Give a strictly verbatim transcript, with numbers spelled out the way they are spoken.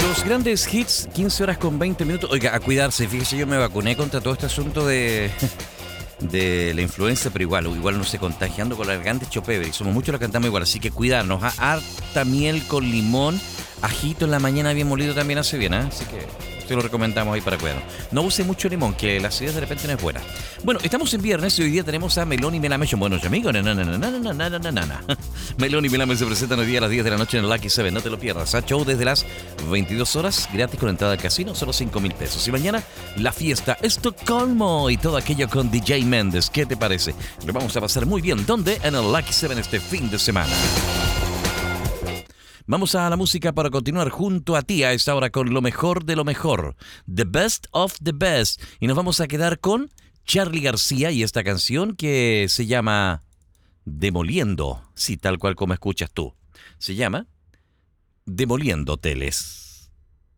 Los grandes hits, quince horas con veinte minutos. Oiga, a cuidarse. Fíjese, yo me vacuné contra todo este asunto de, de la influenza, pero igual, igual no se contagiando con la garganta hecho pebre. Y somos muchos los que cantamos igual, así que cuidarnos. ¿Ah? Harta miel con limón, ajito en la mañana bien molido también hace bien, ¿eh? Así que te lo recomendamos ahí para cuidarnos. No use mucho limón, que la acidez de repente no es buena. Bueno, estamos en viernes y hoy día tenemos a Melón y Melame. Son buenos amigos. Na, na, na, na, na, na, na, na, na. Melón y Melame se presentan hoy día a las diez de la noche en el Lucky Seven. No te lo pierdas. ¿Ah? Show desde las veintidós horas, gratis con entrada al casino, solo cinco mil pesos. Y mañana la fiesta Estocolmo y todo aquello con D J Méndez. ¿Qué te parece? Lo vamos a pasar muy bien. ¿Dónde? En el Lucky Seven este fin de semana. Vamos a la música para continuar junto a ti a esta hora con lo mejor de lo mejor. The best of the best. Y nos vamos a quedar con Charly García y esta canción que se llama Demoliendo. Sí, tal cual como escuchas tú. Se llama Demoliendo Hoteles.